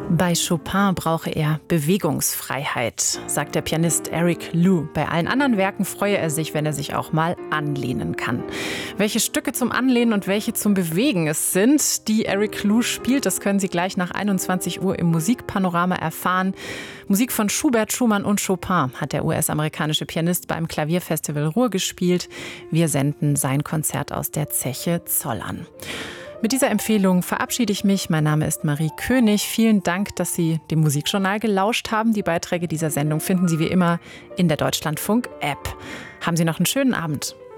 Bei Chopin brauche er Bewegungsfreiheit, sagt der Pianist Eric Liu. Bei allen anderen Werken freue er sich, wenn er sich auch mal anlehnen kann. Welche Stücke zum Anlehnen und welche zum Bewegen es sind, die Eric Liu spielt, das können Sie gleich nach 21 Uhr im Musikpanorama erfahren. Musik von Schubert, Schumann und Chopin hat der US-amerikanische Pianist beim Klavierfestival Ruhr gespielt. Wir senden sein Konzert aus der Zeche Zollern. Mit dieser Empfehlung verabschiede ich mich. Mein Name ist Marie König. Vielen Dank, dass Sie dem Musikjournal gelauscht haben. Die Beiträge dieser Sendung finden Sie wie immer in der Deutschlandfunk-App. Haben Sie noch einen schönen Abend.